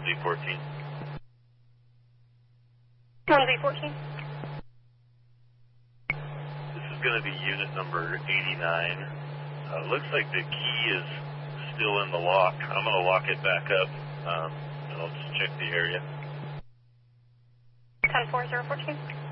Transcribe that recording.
Z14. Z14. This is going to be unit number 89. Looks like the key is still in the lock. I'm going to lock it back up, and I'll just check the area. 10-4, 014.